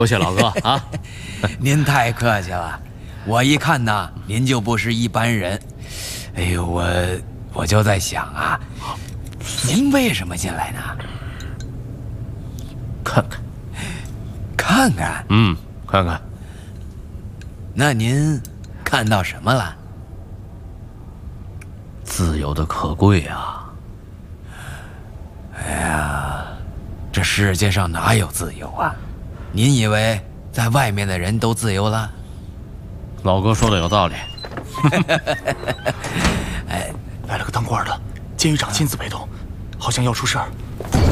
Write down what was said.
多谢老哥啊！ 您太客气了，我一看呐，您就不是一般人。哎呦，我就在想啊，您为什么进来呢？ 看看， 看看。 看看。 那您看到什么了？ 自由的可贵啊！ 哎呀，这世界上哪有自由啊？您以为在外面的人都自由了？ 老哥说的有道理。 来了个当官的，监狱长亲自陪同，好像要出事儿。